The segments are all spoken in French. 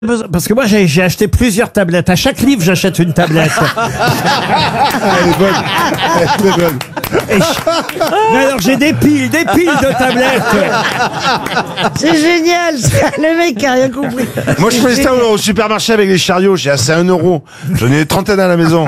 Parce que moi, j'ai acheté plusieurs tablettes. À chaque livre, j'achète une tablette. Elle est bonne. Elle est bonne. Mais alors, j'ai des piles de tablettes. C'est génial, le mec a rien compris. Moi, je faisais ça au supermarché avec les chariots. J'ai assez 1 euro. J'en ai 30 à la maison.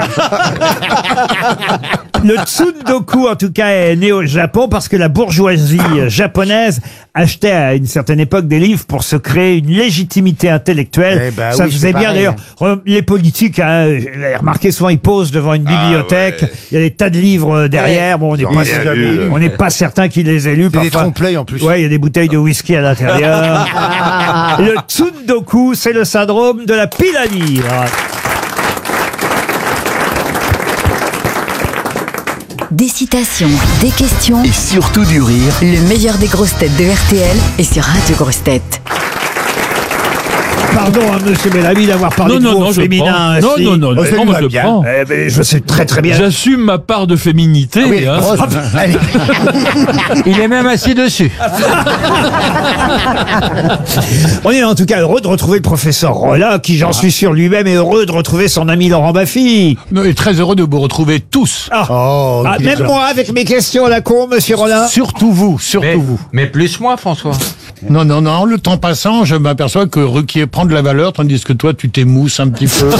Le tsundoku, en tout cas, est né au Japon parce que la bourgeoisie japonaise achetait à une certaine époque des livres pour se créer une légitimité intellectuelle. Eh ben ça oui, faisait c'est bien pareil. d'ailleurs. Les politiques, hein, vous avez remarqué souvent, ils posent devant une bibliothèque. ouais. Il y a des tas de livres derrière. Bon, Ils ont rien lu. on n'est pas certain qu'ils les aient lus. C'est des Parfois. trompe-l'œil en plus. Ouais, il y a des bouteilles de whisky à l'intérieur. Le tsundoku, c'est le syndrome de la pile à livres. Des citations, des questions, Et surtout du rire. le meilleur des grosses têtes de RTL est sur Radio Grosses Têtes. Pardon, hein, monsieur Bellamy, d'avoir parlé de vous au je féminin. prends. ainsi. Non, moi, ça je lui va le bien. prends. Eh ben, je sais très très bien. J'assume ma part de féminité. hein. Allez. Il est même assis dessus. On est en tout cas heureux de retrouver le professeur Rollin, qui, j'en suis sûr, lui-même est heureux de retrouver son ami Laurent Baffy. Non, et très heureux de vous retrouver tous. Même moi, avec mes questions à la con, monsieur Rollin. Surtout vous, surtout vous. Mais plus moi, François. Non, le temps passant, je m'aperçois que Ruquier prend de la valeur, tandis que toi, tu t'émousses un petit peu.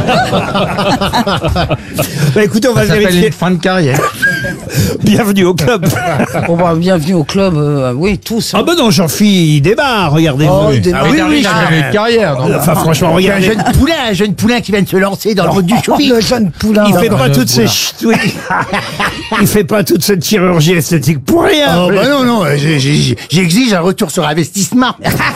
Bah, écoutez, on va Ça s'appelle vérifier. une fin de carrière. Bienvenue au club. Bon, bah, bienvenue au club, oui, tous. Ah ben non, Jean-Philippe, il démarre, regardez-vous. il démarre. Oui, il a jamais eu de carrière. donc. Enfin, franchement, regardez. Un jeune poulain qui vient de se lancer dans le monde du showbiz. Le jeune poulain. Il fait pas toutes ces il fait pas toute cette chirurgie esthétique pour rien. Oh, bah non, j'exige un retour sur investissement.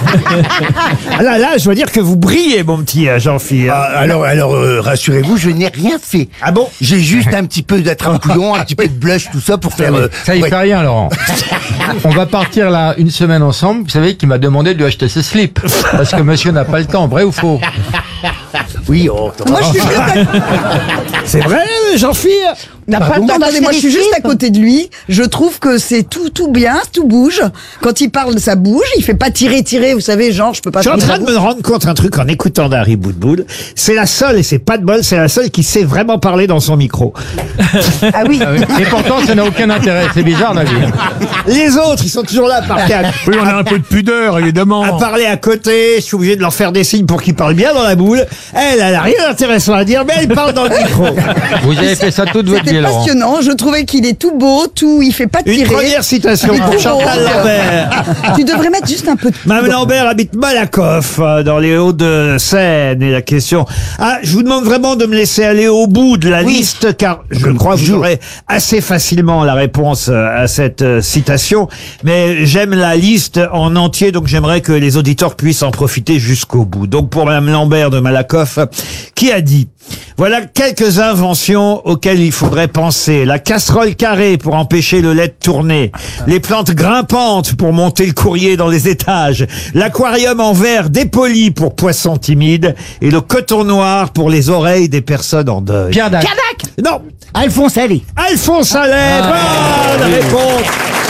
Ah là, je dois dire que vous brillez, mon petit Jean-Philippe. Alors, rassurez-vous, je n'ai rien fait. Ah bon? J'ai juste un petit peu d'attrape-couillon, un petit peu de blush, tout ça pour faire... Ça y ouais. fait rien, Laurent. On va partir là une semaine ensemble. Vous savez qu'il m'a demandé de lui acheter ses slips. Parce que monsieur n'a pas le temps, vrai ou faux? Oui, Moi, je suis juste C'est vrai, Jean-Philippe? n'a pas le temps. Attendez, moi, je suis juste à côté de lui. Je trouve que c'est tout bien, tout bouge. Quand il parle, ça bouge. Il fait pas tirer, vous savez, genre, je peux pas Je suis en faire train de me rendre compte un truc en écoutant Dari Boudboul. C'est la seule, et c'est pas de bol, c'est la seule qui sait vraiment parler dans son micro. Ah oui. Et pourtant, ça n'a aucun intérêt. C'est bizarre, la vie. Les autres, ils sont toujours là à parler Oui, on a un peu de pudeur, évidemment. à parler à côté. Je suis obligé de leur faire des signes pour qu'ils parlent bien dans la boule. Elle a rien d'intéressant à dire, mais elle parle dans le micro. Vous avez fait ça toute votre vie, C'était Laurent. passionnant. Je trouvais qu'il est tout beau, il fait pas Une tirer. première citation Il est pour tout Chantal beau. Lambert. Tu devrais mettre juste un peu de Mme poudre. Lambert habite Malakoff, dans les Hauts-de-Seine. Et la question... Ah, je vous demande vraiment de me laisser aller au bout de la liste, car je crois que vous aurez assez facilement la réponse à cette citation. Mais j'aime la liste en entier, donc j'aimerais que les auditeurs puissent en profiter jusqu'au bout. Donc pour Mme Lambert de Malakoff, qui a dit... Voilà quelques inventions auxquelles il faudrait penser. La casserole carrée pour empêcher le lait de tourner. Les plantes grimpantes pour monter le courrier dans les étages. L'aquarium en verre dépoli pour poissons timides. Et le coton noir pour les oreilles des personnes en deuil. Pierre Dac. Non, Alphonse Allais. Alphonse Allais, bonne réponse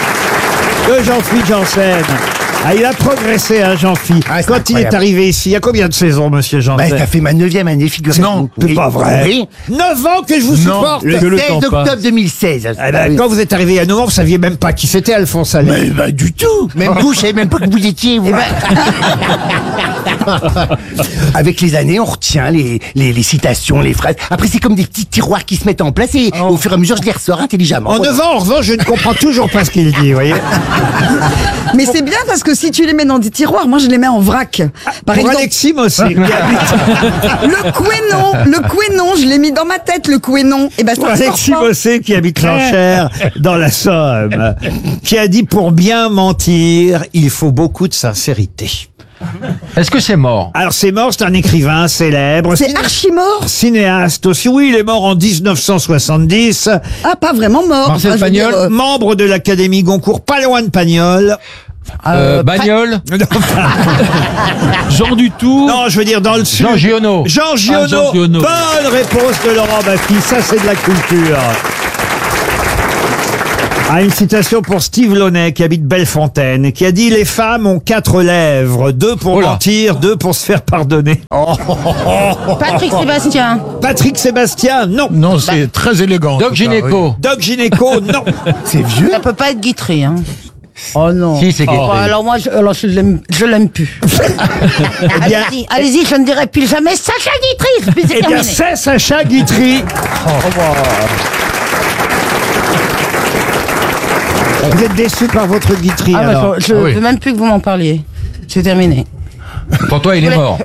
de Jean-Philippe Janssen. Ah, il a progressé, hein, Jean-Philippe. Ah, c'est Quand il est incroyable. arrivé ici, il y a combien de saisons, monsieur Janssen? Ça fait ma 9e année, figurez-vous. Non, c'est pas vrai. Oui. 9 ans que je vous supporte. Le Que le 16 temps octobre passe. 2016. Eh ben, quand vous êtes arrivé il y a 9 ans, vous saviez même pas qui c'était Alphonse Allais. Mais bah, du tout. Même vous, je savais même pas que vous étiez. Vous. Avec les années, on retient les citations, les phrases. Après, c'est comme des petits tiroirs qui se mettent en place et au fur et à mesure, je les ressors intelligemment. En 9 ans, en revanche, je ne comprends toujours pas ce qu'il dit, vous voyez. Mais c'est bien parce que si tu les mets dans des tiroirs, moi je les mets en vrac. Par Pour exemple, Alexis Mossé, qui habite, le quénon, je l'ai mis dans ma tête, le quénon. Et ben pour ça Alexis sort pas. Mossé, qui habite l'Enchère, dans la Somme, qui a dit, pour bien mentir, il faut beaucoup de sincérité. Est-ce que c'est mort? Alors, c'est mort, c'est un écrivain célèbre. C'est archi mort. Cinéaste aussi. Oui, il est mort en 1970. Ah, pas vraiment mort. Marcel Enfin, je veux dire, Pagnol. Membre de l'Académie Goncourt, pas loin de Pagnol. Bagnole. Jean Dutour. Non, je veux dire dans le sud. Jean Giono. Jean Giono. Jean Giono. Bonne réponse de Laurent Baffy. Ça, c'est de la culture. Ah, une citation pour Steve Launay, qui habite Bellefontaine, qui a dit « Les femmes ont 4 lèvres, 2 pour mentir, 2 pour se faire pardonner. » Patrick Sébastien. Patrick Sébastien, non. Non, c'est très élégant. Doc Gynéco. Doc Gynéco, non. C'est vieux. Ça peut pas être Guitry, hein. Oh non. Si, c'est Bon, alors moi, je l'aime plus. bien- allez-y, je ne dirai plus jamais Sacha Guitry. Puis c'est Eh bien, terminé. c'est Sacha Guitry. Vous êtes déçu par votre Guitry, Ah, alors. bah, je Ah oui. veux même plus que vous m'en parliez. C'est terminé. Pour toi, il est mort.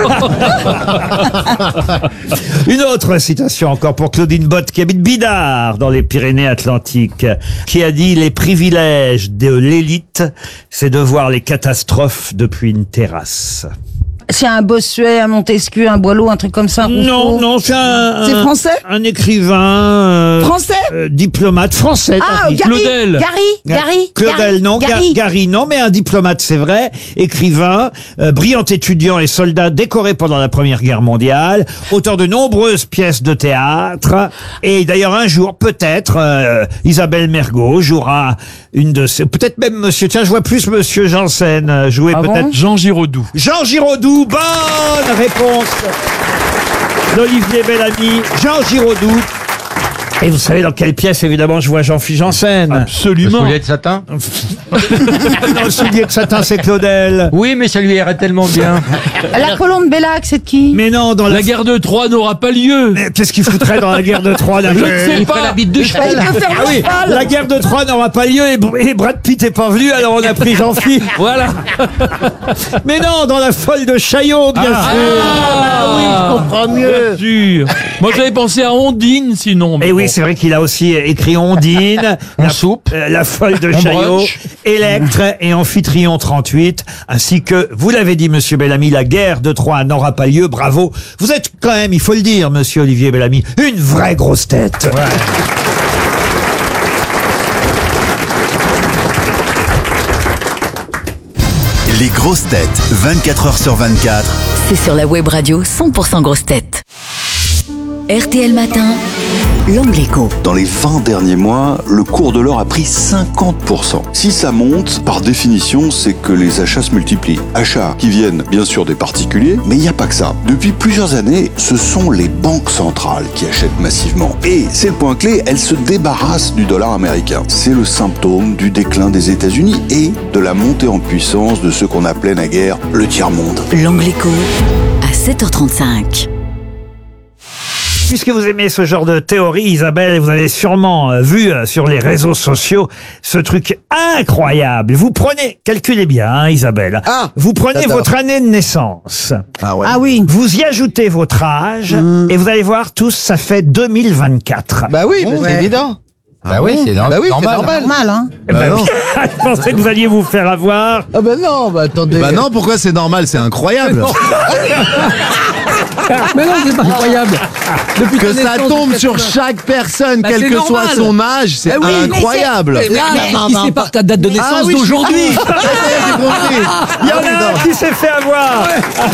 Une autre citation encore pour Claudine Bott, qui habite Bidart, dans les Pyrénées-Atlantiques, qui a dit « Les privilèges de l'élite, c'est de voir les catastrophes depuis une terrasse. » C'est un Bossuet, un Montesquieu, un Boileau, un truc comme ça. Non, Rousseau. non, c'est C'est français un écrivain... Français diplomate français. Ah, tant pis. Claudel. Claudel, non. Gary, non, mais un diplomate, c'est vrai. Écrivain, brillant étudiant et soldat décoré pendant la Première Guerre mondiale, auteur de nombreuses pièces de théâtre. Et d'ailleurs, un jour, peut-être, Isabelle Mergo jouera une de ses... Peut-être même monsieur... Tiens, je vois plus monsieur Janssen jouer Ah bon peut-être... Jean Giraudoux. Jean Giraudoux, bonne réponse d'Olivier Bellamy. Jean Giraudoux. Et vous savez dans quelle pièce, évidemment, je vois Jean-Philippe Janssen. Le Absolument. soulier de satin. Non, le soulier de satin, c'est Claudel. Oui, mais ça lui irait tellement bien. La colombe Bellac, c'est de qui? Mais non, dans la... La guerre de Troie n'aura pas lieu. Mais qu'est-ce qu'il foutrait dans la guerre de Troie là Je ne sais Il ferait pas. la bite de cheval. Il peut faire Ah oui, la guerre de Troie n'aura pas lieu et Brad Pitt est pas venu, alors on a pris Jean-Philippe. Voilà. Mais non, dans la folle de Chaillot, bien sûr. Ah oui, je comprends mieux. Bien sûr. Moi, j'avais pensé à Ondine, sinon. mais Et oui, bon. c'est vrai qu'il a aussi écrit Ondine, la folle de On Chaillot, brunch. Électre et Amphitryon 38, ainsi que, vous l'avez dit, monsieur Bellamy, la guerre de Troie n'aura pas lieu, bravo. Vous êtes quand même, il faut le dire, monsieur Olivier Bellamy, une vraie grosse tête. Les grosses têtes, 24 heures sur 24. C'est sur la web radio 100% grosses têtes. RTL Matin, l'Angle Écho. Dans les 20 derniers mois, le cours de l'or a pris 50%. Si ça monte, par définition, c'est que les achats se multiplient. Achats qui viennent bien sûr des particuliers, mais il n'y a pas que ça. Depuis plusieurs années, ce sont les banques centrales qui achètent massivement. Et c'est le point clé, elles se débarrassent du dollar américain. C'est le symptôme du déclin des États-Unis et de la montée en puissance de ce qu'on appelait naguère le tiers-monde. L'Angle Écho, à 7h35. Puisque vous aimez ce genre de théorie, Isabelle, vous avez sûrement vu sur les réseaux sociaux ce truc incroyable. Vous prenez, calculez bien, hein, Isabelle. Vous prenez votre année de naissance. Ah ouais. Ah oui. Vous y ajoutez votre âge et vous allez voir tous, ça fait 2024. Bah oui, c'est évident. Bah oui, c'est normal. Normal, hein. Eh ben, je pensais que vous alliez vous faire avoir. Ah bah non, bah attendez. Bah non, pourquoi c'est normal? C'est incroyable. Mais non, c'est pas incroyable. Depuis Que ça tombe sur chaque personne, quel que soit son âge, c'est incroyable. il sépare ta date de naissance d'aujourd'hui. Il y en a un qui s'est fait avoir.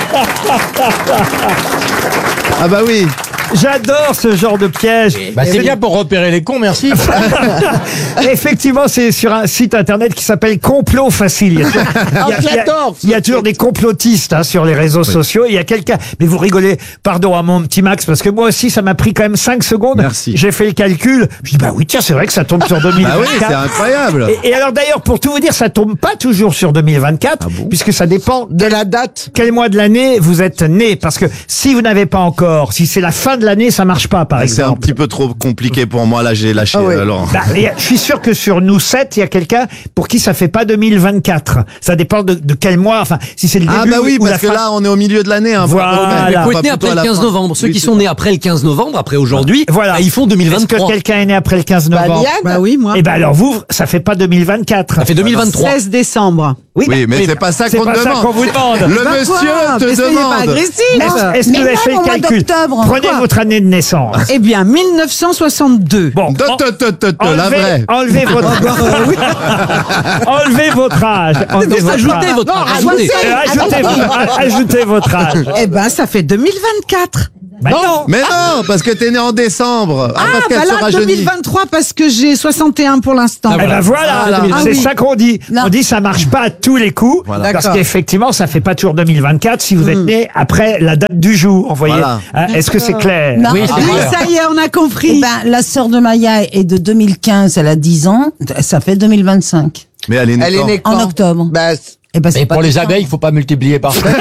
Ah bah oui. J'adore ce genre de piège. Bah, c'est bien pour repérer les cons, merci. Effectivement, c'est sur un site internet qui s'appelle Complot Facile. Il y a toujours des complotistes hein, sur les réseaux sociaux. Il y a quelqu'un, mais vous rigolez, pardon à mon petit Max, parce que moi aussi, ça m'a pris quand même 5 secondes. Merci. J'ai fait le calcul. Je dis, bah oui, tiens, c'est vrai que ça tombe sur 2024. Ah oui, c'est incroyable. Et alors d'ailleurs, pour tout vous dire, ça tombe pas toujours sur 2024, puisque ça dépend de la date. quel mois de l'année vous êtes né. Parce que si vous n'avez pas encore, si c'est la fin de l'année, ça marche pas, par C'est un exemple. petit peu trop compliqué pour moi, là j'ai lâché Laurent. Bah, je suis sûr que sur nous 7, il y a quelqu'un pour qui ça fait pas 2024. Ça dépend de quel mois, enfin, si c'est le début Ah bah oui, ou la parce que fin. là on est au milieu de l'année. Hein, Voilà. Il Faut être né après le 15 novembre. Ceux qui sont nés après le 15 novembre, après aujourd'hui, Voilà. ils font Est-ce 2023. que quelqu'un est né après le 15 novembre? Bah oui, moi. Eh ben alors vous, ça fait pas 2024. Ça fait 2023. 16 décembre. Oui, Oui, mais c'est pas ça c'est qu'on pas te ça demande. qu'on vous demande. Le monsieur te demande. Est-ce que Mais vous avez même fait au le mois calcul? d'octobre. Prenez Quoi votre année de naissance. Eh bien, 1962. Bon, La vraie. enlevez votre enlevez votre âge. Enlevez votre Ajoutez âge. votre âge. Ajoutez. Ajoutez votre âge. Eh ben, ça fait 2024. Bah non. Mais non, parce que t'es né en décembre. Parce qu'elle se rajeunit. 2023 parce que j'ai 61 pour l'instant. Eh ben voilà, c'est ça qu'on dit. Non. On dit ça marche pas à tous les coups, parce D'accord. qu'effectivement ça fait pas toujours 2024 si vous êtes né après la date du jour. Vous voyez. Voilà. Est-ce que c'est clair? Non. Oui, c'est Oui, clair. ça y est, on a compris. Eh ben, la sœur de Maya est de 2015, elle a 10 ans, ça fait 2025. Mais elle est née quand née En octobre. Bah, Eh ben, c'est Et pas pour les tout ça. abeilles, il faut pas multiplier par 7.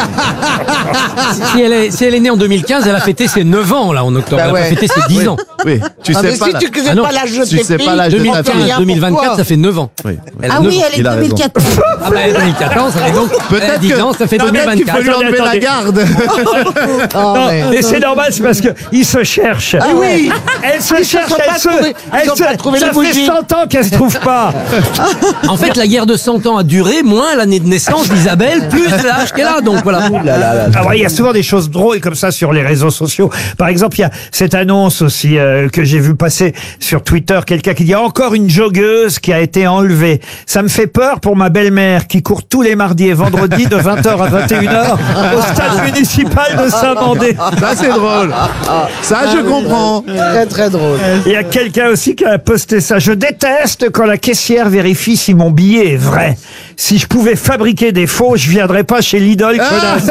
Si elle est née en 2015, elle a fêté ses 9 ans, là, en octobre. Bah elle a ouais. pas fêté ses 10 ans. Oui, tu sais pas. tu connais Ah non, pas l'âge de tu tes sais pas filles, l'âge de ta 2015, fille. 2024, ça fait 9 ans. Oui. Elle a Ah 9 oui, ans. elle est Il a raison. 2014. Ah bah, 2014, ça fait donc. Elle a Peut-être 10 que ans, ça fait peut-être qu'il 2024. faut lui enlever la Attendez. garde. Non, et c'est normal, c'est parce qu'ils se cherchent. Ah oui. Elle se cherche, elle se. ils ont pas trouvé Ça les fait bougies. 100 ans qu'elle se trouve pas. En fait, la guerre de 100 ans a duré, moins l'année de naissance d'Isabelle, plus l'âge qu'elle a. Donc voilà. Ah ouais, il y a souvent des choses drôles comme ça sur les réseaux sociaux. Par exemple, il y a cette annonce aussi que j'ai vu passer sur Twitter, quelqu'un qui dit encore une joggeuse qui a été enlevée. Ça me fait peur pour ma belle-mère qui court tous les mardis et vendredis de 20h à 21h au stade municipal de Saint-Mandé. Ça, c'est drôle. Ça, je comprends. Très très drôle. Il y a quelqu'un aussi qui a posté ça. Je déteste quand la caissière vérifie si mon billet est vrai. Si je pouvais fabriquer des faux, je viendrais pas chez Lidl, connasse.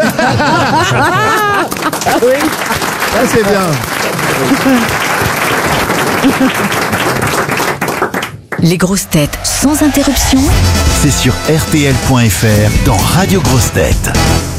Oui, ça, c'est bien. Les grosses têtes sans interruption. C'est sur RTL.fr dans Radio Grosses Têtes.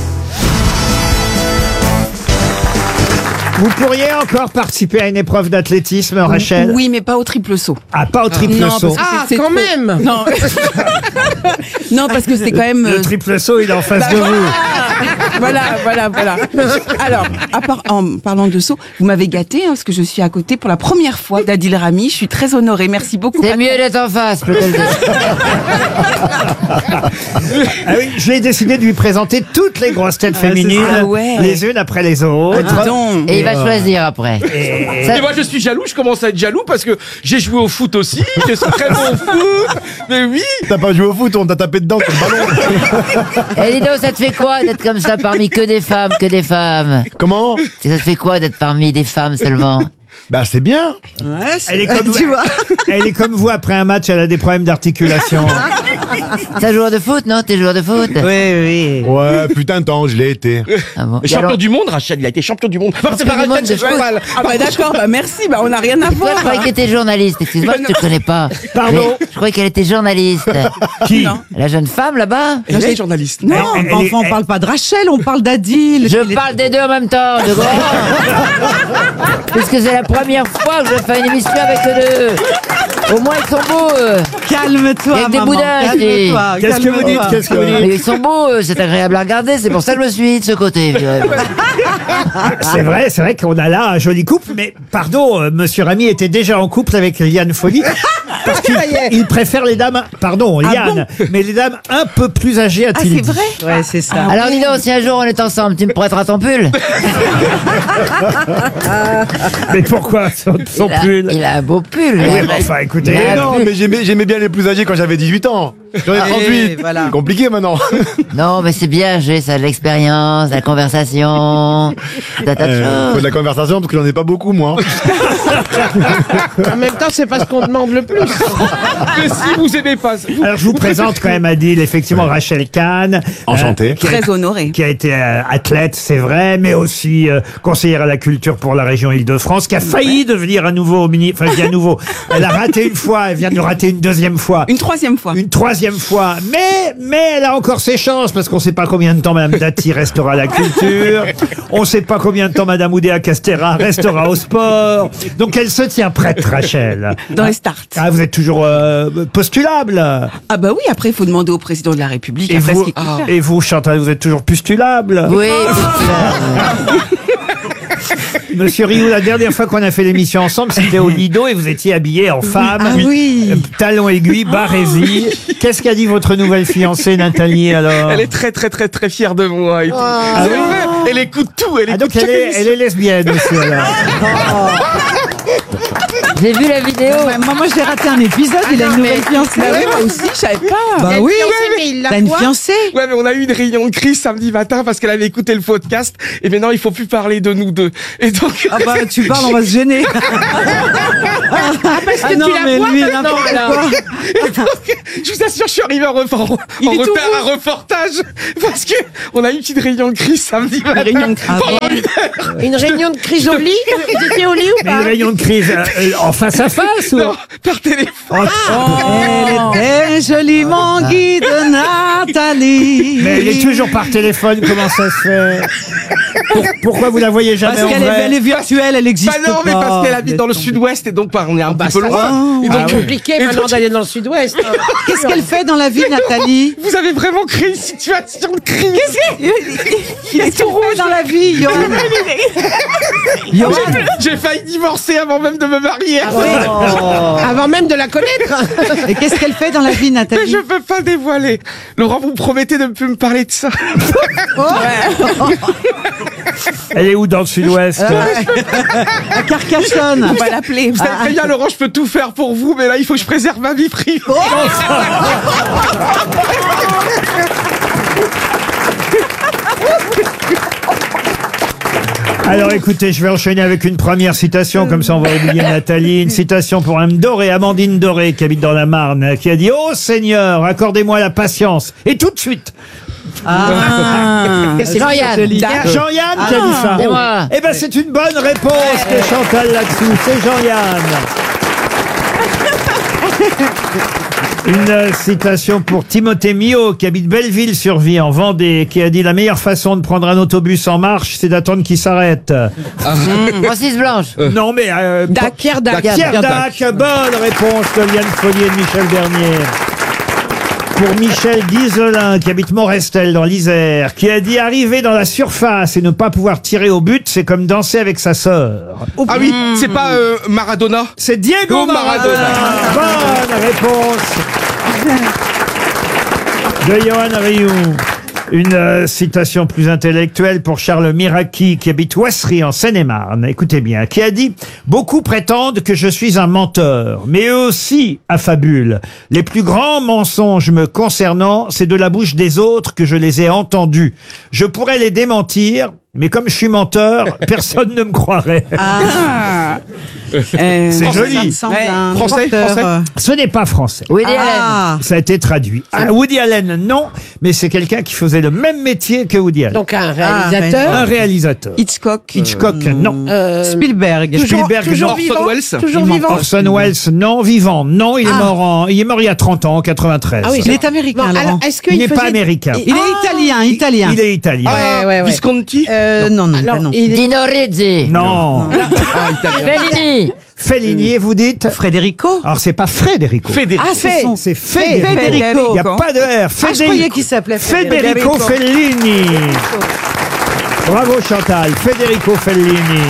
Vous pourriez encore participer à une épreuve d'athlétisme, Rachel? Oui, mais pas au triple saut. Ah, pas au triple Non, saut. parce que c'est quand trop- même. Non. Non, parce que c'est quand même. Le triple saut, il est en face de vous. Voilà. Alors, en parlant de saut, vous m'avez gâté parce que je suis à côté pour la première fois d'Adil Rami. Je suis très honorée. Merci beaucoup. C'est mieux d'être en face, peut-être. Ah oui, j'ai décidé de lui présenter toutes les grosses têtes féminines, Ah ouais. les unes après les autres. Dis donc. Et il va choisir après. Et moi je suis jaloux, je commence à être jaloux parce que j'ai joué au foot aussi, je suis très bon au foot, mais oui. T'as pas joué au foot, on t'a tapé dedans comme ballon. Et dis donc, ça te fait quoi d'être comme ça parmi que des femmes? Comment? Ça te fait quoi d'être parmi des femmes seulement? Bah c'est bien. Ouais, Elle est comme tu vois. Elle est comme vous après un match, elle a des problèmes d'articulation. T'es un joueur de foot, non? T'es joueur de foot? Oui. Ouais, putain de temps, je l'ai été. Ah bon. Champion du monde, Rachel, il a été champion du monde. C'est pas du monde de foot. Ah bah d'accord, bah merci, bah on n'a rien à Toi, voir. je croyais qu'elle était journaliste. Excuse-moi, je te connais pas. Pardon? Mais je croyais qu'elle était journaliste. Qui? La jeune femme là-bas? Elle est journaliste. Non, Elle est- enfin, on parle pas de Rachel, on parle d'Adil. Je parle des deux en même temps, de gros. Puisque c'est la première fois que je fais une émission avec eux deux. Au moins, ils sont beaux, eux. Calme-toi, Avec des maman. boudins, Calme-toi. Qu'est-ce que vous dites? calme-toi. Qu'est-ce que vous Mais dites? ils sont beaux, eux. C'est agréable à regarder. C'est pour ça que je me suis mis de ce côté. C'est vrai qu'on a là un joli couple, mais pardon, Monsieur Rami était déjà en couple avec Liane Folly. Parce qu'il il préfère les dames, pardon, Liane, mais les dames un peu plus âgées, a-t-il dit. Ouais, c'est ça. Alors, dis donc, si un jour on est ensemble, tu me prêteras ton pull? Mais pourquoi son pull? Il a un beau pull. Oui, il a- mais enfin, écoutez. il a un Non, pull. mais j'aimais bien les plus âgés quand j'avais 18 ans. J'en ai 38. voilà. Compliqué maintenant. Non, mais c'est bien, j'ai ça, de l'expérience, de la conversation, tas de Faut choses. de la conversation parce que j'en ai pas beaucoup moi. En même temps, c'est pas ce qu'on demande le plus. Que si vous aimez pas. Alors je vous présente quand même Adil, effectivement Rachel Kahn. Enchanté. Très honorée. Qui a été athlète, c'est vrai, mais aussi conseillère à la culture pour la région Île-de-France, qui a failli devenir à nouveau ministre. Enfin, je dis à nouveau. Elle a raté une fois, elle vient de le rater une deuxième fois. Une troisième fois. Une troisième fois. Mais elle a encore ses chances, parce qu'on ne sait pas combien de temps Madame Dati restera à la culture. On ne sait pas combien de temps Madame Oudéa Castéra restera au sport. Donc elle se tient prête, Rachel. Dans les starts. Ah, vous êtes toujours postulable. Ah bah oui, après il faut demander au président de la République. Et après, vous, ce qu'il compte faire. et vous, Chantal, vous êtes toujours postulable. Oui, Monsieur Rioux, la dernière fois qu'on a fait l'émission ensemble, c'était au Lido et vous étiez habillé en femme. Ah oui. Talons aiguilles, barésie. Qu'est-ce qu'a dit votre nouvelle fiancée, Nathalie, alors? Elle est très très très très fière de moi. Et tout. Ah C'est oui. vrai, elle écoute tout. Elle Ah, écoute donc elle est lesbienne aussi, alors. J'ai vu la vidéo. Moi, j'ai raté un épisode, il a une nouvelle fiancée. Bah oui, moi aussi, je savais pas. Bah oui, mais il t'as une fiancée. Ouais, mais on a eu une réunion de crise samedi matin parce qu'elle avait écouté le podcast et maintenant il faut plus parler de nous deux. Et donc. Ah bah tu parles, on va se gêner. Parce que tu la vois maintenant, là. Et donc, je vous assure, je suis arrivé en retard à reportage parce que on a eu une petite réunion de crise samedi matin. Une réunion de crise au lit. Vous étiez au lit ou Mais pas? une réunion de crise en face à face ou... Non, par téléphone. Elle était joliment guide Nathalie. Mais elle est toujours par téléphone, comment ça se fait? Pourquoi vous la voyez jamais Parce en qu'elle vrai? est virtuelle, elle existe Bah non, mais pas. parce qu'elle habite dans le sud-ouest et donc on est un petit peu loin. Et donc, C'est compliqué maintenant d'aller dans le sud-ouest. Qu'est-ce qu'elle fait dans la vie, Nathalie? vous avez vraiment créé une situation de crise. Il est tout rouge dans la vie, Johan. Johan. J'ai failli divorcer avant même de me marier. Avant même de la connaître. Et qu'est-ce qu'elle fait dans la vie, Mais Nathalie? je peux pas dévoiler. Laurent, vous me promettez de ne plus me parler de ça. Elle est où dans le sud-ouest? À Carcassonne. On va l'appeler. Vous savez très bien, Laurent, je peux tout faire pour vous, mais là, il faut que je préserve ma vie privée. Alors écoutez, je vais enchaîner avec une première citation, comme ça on va oublier Nathalie. Une citation pour Amandine Doré, qui habite dans la Marne, qui a dit « Oh Seigneur, accordez-moi la patience. » Et tout de suite. C'est Jean-Yann. Jean-Yann qui a dit ça. C'est moi. Eh ben c'est une bonne réponse de Chantal là-dessous. C'est Jean-Yann. Une citation pour Timothée Millot, qui habite Belleville-sur-Vie en Vendée, qui a dit « La meilleure façon de prendre un autobus en marche, c'est d'attendre qu'il s'arrête. Francis Blanche. Non mais... Pierre Dac. Pierre Dac, bonne réponse de Liane Follier et de Michel Bernier. Pour Michel Guizelin, qui habite Morestel dans l'Isère, qui a dit « Arriver dans la surface et ne pas pouvoir tirer au but, c'est comme danser avec sa sœur. » Ah oui, c'est pas Maradona. C'est Diego Maradona. Bonne réponse de Johan Rioux. Une citation plus intellectuelle pour Charles Miraki, qui habite Ouassery en Seine-et-Marne. Écoutez bien, qui a dit « Beaucoup prétendent que je suis un menteur, mais eux aussi affabulent. Les plus grands mensonges me concernant, c'est de la bouche des autres que je les ai entendus. Je pourrais les démentir, mais comme je suis menteur, personne ne me croirait. » C'est joli. Français. Ce n'est pas français. Woody Allen. Ça a été traduit. Woody Allen, non, mais c'est quelqu'un qui faisait le même métier que Woody Allen. Donc un réalisateur. Un réalisateur. Hitchcock. Non. Spielberg. Spielberg, toujours non. vivant. Orson Welles. Toujours vivant. Orson Welles, non. Vivant, non. Il est mort il y a 30 ans, en 93. Ah oui, Il est américain, Bon, Laurent. alors, est-ce qu'il Il n'est pas faisait- américain. Il est italien. Il est italien. Ouais. Visconti. Non, Alors, non. Dino Rizzi. Non. Fellini. Fellini, vous dites Federico. Alors, c'est pas Federico. Federico. Ah, C'est Federico. Federico. Il n'y a pas de R. Je croyais qu'il s'appelait Federico Fellini. Bravo Chantal. Federico Fellini.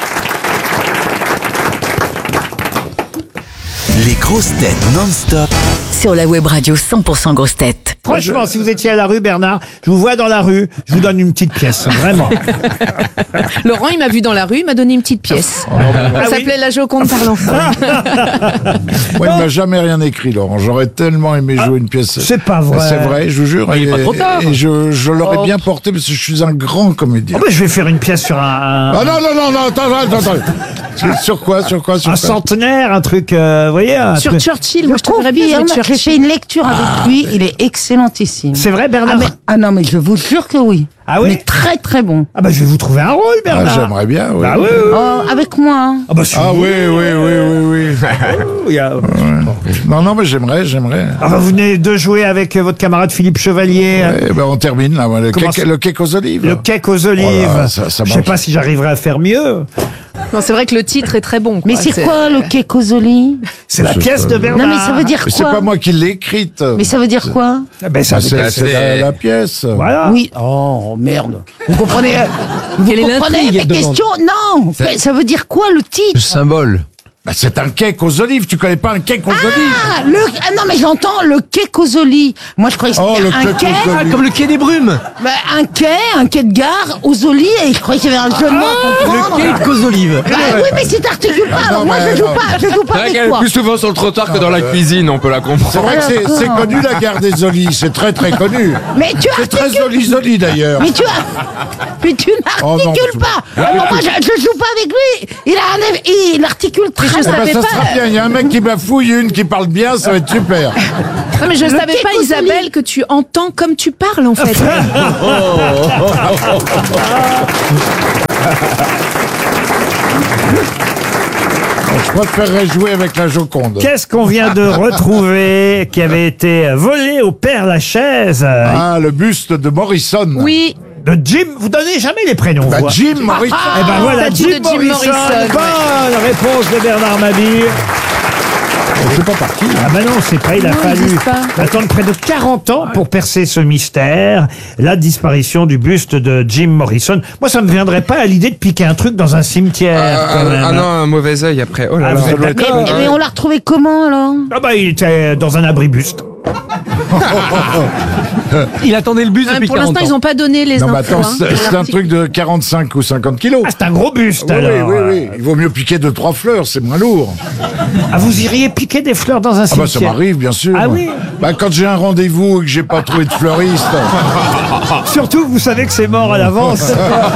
Les grosses têtes non-stop. Sur la web radio 100% grosses têtes. Franchement, si vous étiez à la rue, Bernard, je vous vois dans la rue, je vous donne une petite pièce. Vraiment. Laurent, il m'a vu dans la rue, il m'a donné une petite pièce. Ah Ça oui s'appelait La Joconde par l'enfant. Moi, il m'a jamais rien écrit, Laurent. J'aurais tellement aimé jouer une pièce. C'est pas vrai. C'est vrai, je vous jure. il est pas trop tard. Et je l'aurais bien porté parce que je suis un grand comédien. Oh, bah, je vais faire une pièce sur un Ah non, attends. Sur quoi centenaire, un truc, vous voyez Sur truc- Churchill, moi je trouverais bien avec J'ai Churchill. fait une lecture avec lui, il est excellentissime. C'est vrai, Bernard? Non, mais je vous jure que oui. Ah oui? Mais très très bon. Ah bah je vais vous trouver un rôle, Bernard. J'aimerais bien, oui. Bah oui. Oh, avec moi. Hein. Ah bah oui. Il y a- Non, mais j'aimerais. Ah bah, vous venez de jouer avec votre camarade Philippe Chevalier. Ouais, ben on termine là, le Comment cake aux olives. Le cake aux olives. Voilà, ça Je sais marche. pas si j'arriverai à faire mieux. Non, c'est vrai que le titre est très bon. Quoi. Mais c'est quoi le cake aux olives? C'est la pièce de Bernard. Non, mais ça veut dire Mais c'est quoi? pas moi qui l'ai écrite. Mais ça veut dire quoi? Ah ben, ça, C'est la pièce. Voilà. Oui. Oh, merde. Vous comprenez? Vous Quelle est comprenez l'intrigue, mes elle demande. questions? Non. Ça veut dire quoi le titre? Symbole. Bah, c'est un cake aux olives. Tu connais pas un cake aux olives? Non, mais j'entends le cake aux olives. Moi, je croyais que c'était un quai. Ah, comme le quai des brumes. Bah, un quai de gare aux olives, et je croyais qu'il y avait un jeu de mots à comprendre. Le cake aux olives. Bah, oui, mais si t'articules pas, alors moi, je joue pas C'est vrai avec qu'elle est toi. plus souvent sur le trottoir que dans la cuisine, on peut la comprendre. C'est vrai que c'est connu, la gare des Olives. C'est très très connu. Mais tu C'est très articules. Oli d'ailleurs. Mais tu n'articules pas. Alors moi, je joue pas avec lui. Il articule très Eh ben, ça sera bien. Il y a un mec qui bafouille, une qui parle bien, ça va être super. Non, mais je savais quai pas, aux Isabelle, olives. que tu entends comme tu parles, en fait. Je préférerais jouer avec la Joconde. Qu'est-ce qu'on vient de retrouver qui avait été volé au Père Lachaise? Ah, le buste de Morrison. Oui. De Jim, vous donnez jamais les prénoms. Bah, vous. Jim Morrison. Eh ben voilà, t'as dit Jim de Jim Morrison. Morrison, Bonne réponse de Bernard Mabille. C'est pas parti. Ah ben non, c'est pas, il a Non, il fallu existe pas. attendre près de 40 ans pour percer ce mystère, la disparition du buste de Jim Morrison. Moi, ça me viendrait pas à l'idée de piquer un truc dans un cimetière. quand même. Ah non, un mauvais œil après. Oh là Ah, là. vous êtes d'accord? Mais on l'a retrouvé comment, alors? Ah bah il était dans un abribus. Il attendait le bus depuis Pour 40 l'instant, ans. ils n'ont pas donné les Non, mais infos. attends, hein. c'est un truc de 45 ou 50 kilos. Ah, c'est un gros buste Oui, alors. oui. Il vaut mieux piquer 2-3 fleurs, c'est moins lourd. Ah, vous iriez piquer des fleurs dans un Ah bah ça cimetière? m'arrive, bien sûr. Ah oui? Bah quand j'ai un rendez-vous et que j'ai pas trouvé de fleuriste. Surtout que vous savez que c'est mort à l'avance.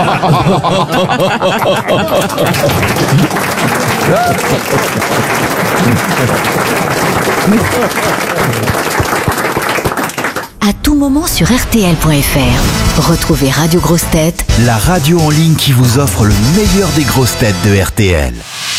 À tout moment sur RTL.fr. Retrouvez Radio Grosses Têtes La radio en ligne qui vous offre le meilleur des grosses têtes de RTL.